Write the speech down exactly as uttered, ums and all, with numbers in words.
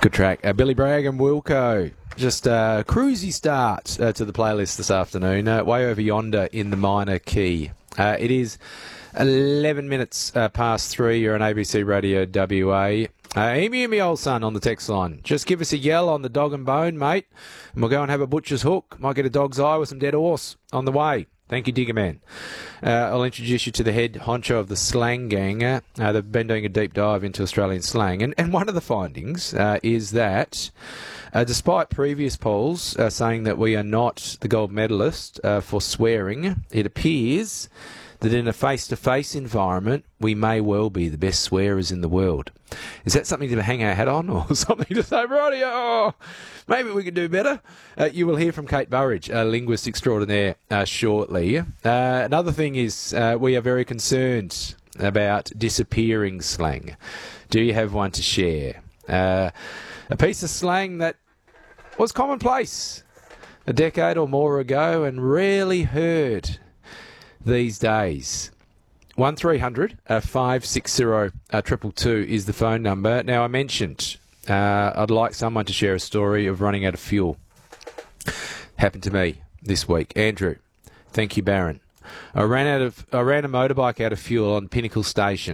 Good track. Uh, Billy Bragg and Wilco. Just a uh, cruisy start uh, to the playlist this afternoon. Uh, way over yonder in the minor key. Uh, it is eleven minutes uh, past three. You're on A B C Radio W A. Uh, Emu, me old son, on the text line. Just give us a yell on the dog and bone, mate, and we'll go and have a butcher's hook. Might get a dog's eye with some dead horse on the way. Thank you, Digger Man. Uh, I'll introduce you to the head honcho of the Slang Gang. Uh, they've been doing a deep dive into Australian slang. And, and one of the findings uh, is that uh, despite previous polls uh, saying that we are not the gold medalist uh, for swearing, it appears that in a face-to-face environment, we may well be the best swearers in the world. Is that something to hang our hat on, or something to say, righty, oh, maybe we could do better? Uh, you will hear from Kate Burridge, a linguist extraordinaire, uh, shortly. Uh, another thing is uh, we are very concerned about disappearing slang. Do you have one to share? Uh, a piece of slang that was commonplace a decade or more ago and rarely heard these days. one three hundred five six zero two two two is the phone number. Now, I mentioned uh, I'd like someone to share a story of running out of fuel. Happened to me this week. Andrew, thank you, Baron. I ran out of I ran a motorbike out of fuel on Pinnacle Station.